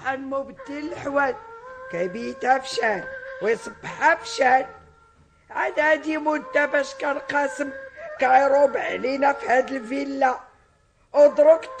شحال مبدل الحوال، كيبيتها فشان ويصبحها فشان. عاد هادي مدة باش كان قاسم كيروب علينا في هاد الفيلا ودروك